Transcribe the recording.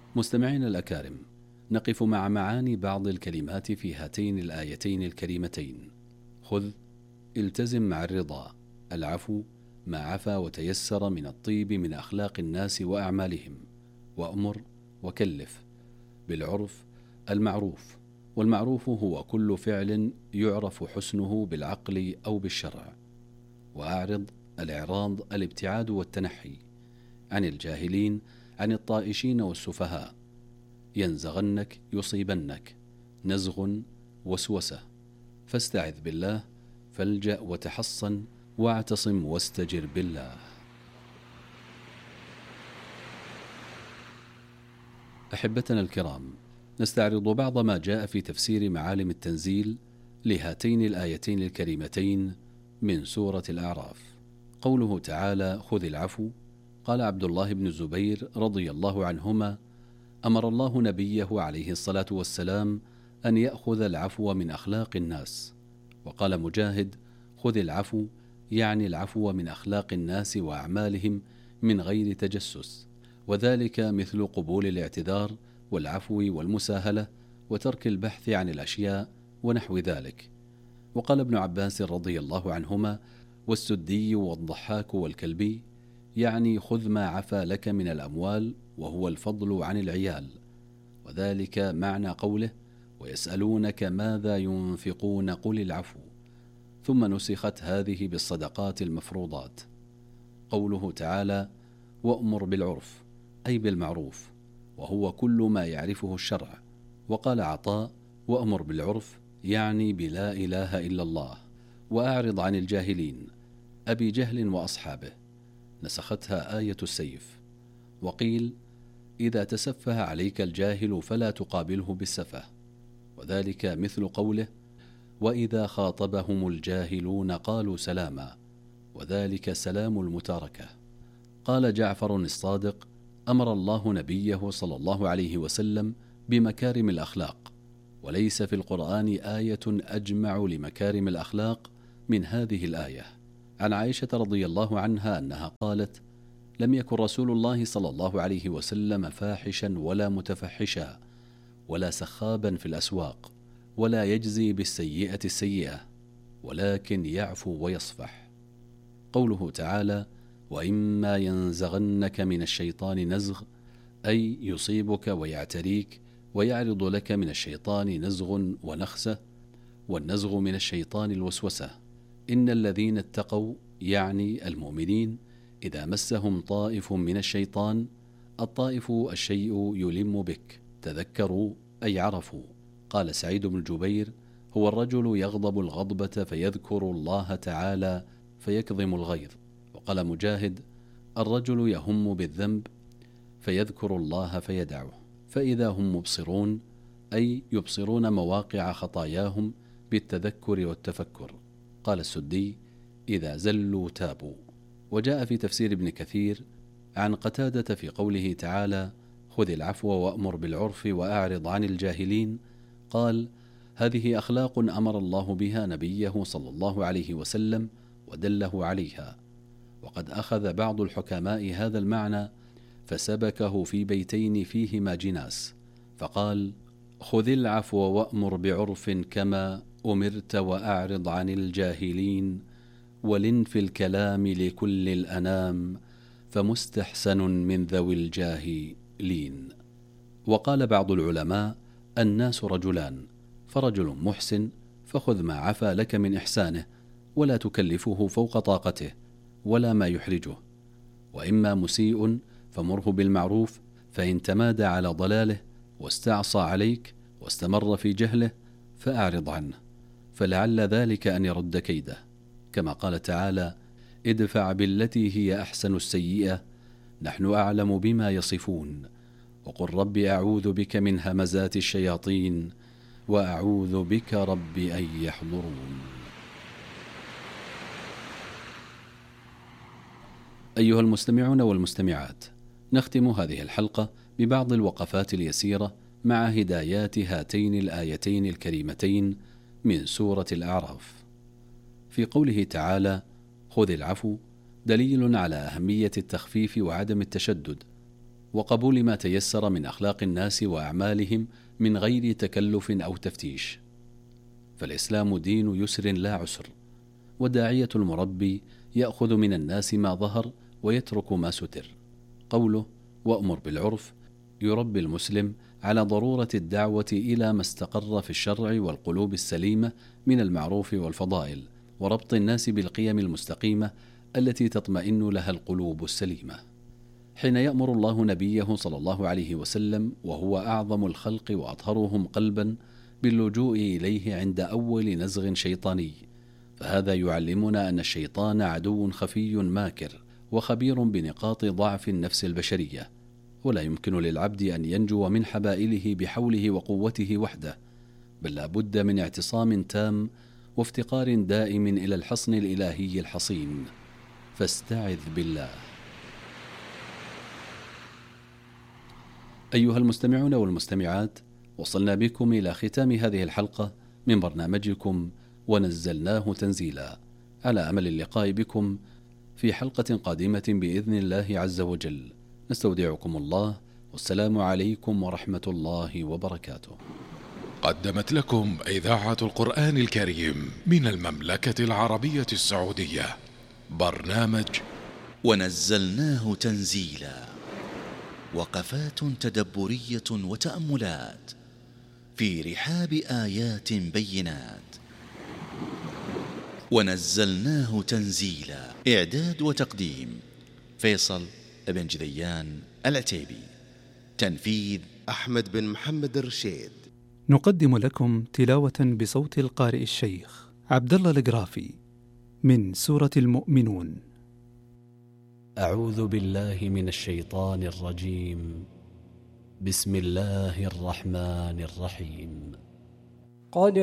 مستمعين الأكارم، نقف مع معاني بعض الكلمات في هاتين الآيتين الكريمتين. خذ، التزم مع الرضا، العفو، ما عفا وتيسر من الطيب من أخلاق الناس وأعمالهم، وأمر وكلف، بالعرف المعروف، والمعروف هو كل فعل يعرف حسنه بالعقل أو بالشرع، وأعرض، الإعراض الابتعاد والتنحي عن الجاهلين، عن الطائشين والسفهاء، ينزغنك يصيبنك، نزغ وسوسة، فاستعذ بالله، فالجأ وتحصن، واعتصم واستجر بالله. أحبتنا الكرام، نستعرض بعض ما جاء في تفسير معالم التنزيل لهاتين الآيتين الكريمتين من سورة الأعراف. قوله تعالى: خذ العفو. قال عبد الله بن الزبير رضي الله عنهما: أمر الله نبيه عليه الصلاة والسلام أن يأخذ العفو من أخلاق الناس. وقال مجاهد: خذ العفو يعني العفو من أخلاق الناس وأعمالهم من غير تجسس، وذلك مثل قبول الاعتذار والعفو والمساهلة وترك البحث عن الأشياء ونحو ذلك. وقال ابن عباس رضي الله عنهما: والسدي والضحاك والكلبي، يعني خذ ما عفا لك من الأموال وهو الفضل عن العيال، وذلك معنى قوله: ويسألونك ماذا ينفقون قل العفو. ثم نسخت هذه بالصدقات المفروضات. قوله تعالى: وأمر بالعرف، أي بالمعروف، وهو كل ما يعرفه الشرع. وقال عطاء: وأمر بالعرف يعني بلا إله إلا الله، وأعرض عن الجاهلين، أبي جهل وأصحابه، نسختها آية السيف. وقيل: إذا تسفه عليك الجاهل فلا تقابله بالسفه، وذلك مثل قوله: وإذا خاطبهم الجاهلون قالوا سلاما، وذلك سلام المتاركة. قال جعفر الصادق: أمر الله نبيه صلى الله عليه وسلم بمكارم الأخلاق، وليس في القرآن آية أجمع لمكارم الأخلاق من هذه الآية. عن عائشة رضي الله عنها أنها قالت: لم يكن رسول الله صلى الله عليه وسلم فاحشا ولا متفحشا ولا سخابا في الأسواق، ولا يجزي بالسيئة السيئة، ولكن يعفو ويصفح. قوله تعالى: وإما ينزغنك من الشيطان نزغ، أي يصيبك ويعتريك ويعرض لك من الشيطان نزغ ونخسة، والنزغ من الشيطان الوسوسة. إن الذين اتقوا يعني المؤمنين إذا مسهم طائف من الشيطان، الطائف الشيء يلم بك، تذكروا أي عرفوا. قال سعيد بن جبير: هو الرجل يغضب الغضبة فيذكر الله تعالى فيكظم الغيظ. وقال مجاهد: الرجل يهم بالذنب فيذكر الله فيدعه، فإذا هم مبصرون، أي يبصرون مواقع خطاياهم بالتذكر والتفكر. قال السدي: إذا زلوا تابوا. وجاء في تفسير ابن كثير عن قتادة في قوله تعالى: خذ العفو وأمر بالعرف وأعرض عن الجاهلين، قال: هذه أخلاق أمر الله بها نبيه صلى الله عليه وسلم ودله عليها. وقد أخذ بعض الحكماء هذا المعنى فسبكه في بيتين فيهما جناس، فقال: خذ العفو وأمر بعرف كما أمرت وأعرض عن الجاهلين، ولن في الكلام لكل الأنام، فمستحسن من ذوي الجاهلين. وقال بعض العلماء: الناس رجلان، فرجل محسن فخذ ما عفا لك من إحسانه ولا تكلفه فوق طاقته ولا ما يحرجه، وإما مسيء فمره بالمعروف، فإن تمادى على ضلاله واستعصى عليك واستمر في جهله فأعرض عنه، فلعل ذلك أن يرد كيده، كما قال تعالى: ادفع بالتي هي أحسن السيئة نحن أعلم بما يصفون، وقل رب أعوذ بك من همزات الشياطين وأعوذ بك رب أن يحضرون. أيها المستمعون والمستمعات، نختم هذه الحلقة ببعض الوقفات اليسيرة مع هدايات هاتين الآيتين الكريمتين من سورة الأعراف. في قوله تعالى: خذ العفو، دليل على أهمية التخفيف وعدم التشدد، وقبول ما تيسر من أخلاق الناس وأعمالهم من غير تكلف أو تفتيش. فالإسلام دين يسر لا عسر، والداعية المربي يأخذ من الناس ما ظهر ويترك ما ستر. قوله وأمر بالعرف يربي المسلم على ضرورة الدعوة إلى ما استقر في الشرع والقلوب السليمة من المعروف والفضائل، وربط الناس بالقيم المستقيمة التي تطمئن لها القلوب السليمة. حين يأمر الله نبيه صلى الله عليه وسلم وهو أعظم الخلق وأطهرهم قلبا باللجوء إليه عند أول نزغ شيطاني، فهذا يعلمنا أن الشيطان عدو خفي ماكر وخبير بنقاط ضعف النفس البشرية، ولا يمكن للعبد أن ينجو من حبائله بحوله وقوته وحده، بل لا بد من اعتصام تام وافتقار دائم إلى الحصن الإلهي الحصين، فاستعذ بالله. أيها المستمعون والمستمعات، وصلنا بكم إلى ختام هذه الحلقة من برنامجكم ونزلناه تنزيلا، على أمل اللقاء بكم في حلقة قادمة بإذن الله عز وجل. نستودعكم الله، والسلام عليكم ورحمة الله وبركاته. قدمت لكم إذاعة القرآن الكريم من المملكة العربية السعودية برنامج ونزلناه تنزيلا، وقفات تدبرية وتأملات في رحاب آيات بينات. ونزلناه تنزيلا، إعداد وتقديم فيصل بن جذيان العتيبي، تنفيذ أحمد بن محمد الرشيد. نقدم لكم تلاوة بصوت القارئ الشيخ عبد الله القرافي من سورة المؤمنون. أعوذ بالله من الشيطان الرجيم. بسم الله الرحمن الرحيم. قد